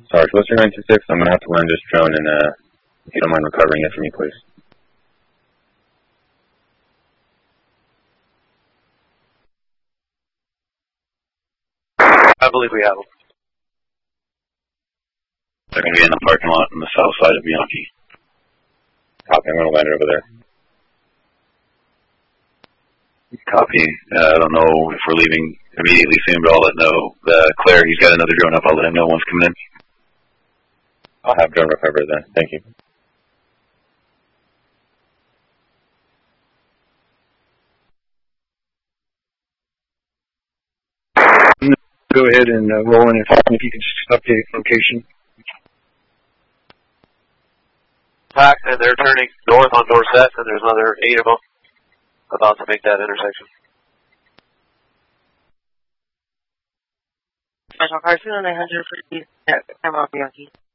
Sorry, Twister 926, I'm going to have to land this drone, and if you don't mind recovering it for me, please. I believe we have them. They're going to be in the parking lot on the south side of Bianchi. Copy, I'm going to land it over there. Copy. I don't know if we're leaving immediately soon, but I'll let know. Claire, he's got another drone up. I'll let him know once coming in. I'll have drone recover then. Thank you. Go ahead and roll in, if you can just update location. Pack, and they're turning north on Dorset, and there's another 8 of them about to make that intersection. Special car 900 for you. Come on, Bianchi.